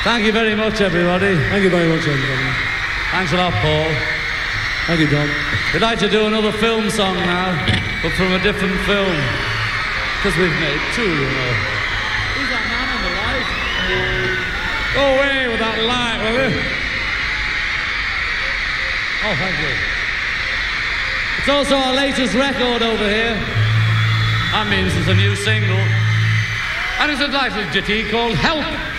Thank you very much, everybody. Thank you very much, everybody. Thanks a lot, Paul. Thank you, Don. We'd like to do another film song now, but from a different film. Because we've made two, you know. Who's that man on the light? Go away with that light, will you? Oh, thank you. It's also our latest record over here. That means it's a new single. And it's a title ditty called Help!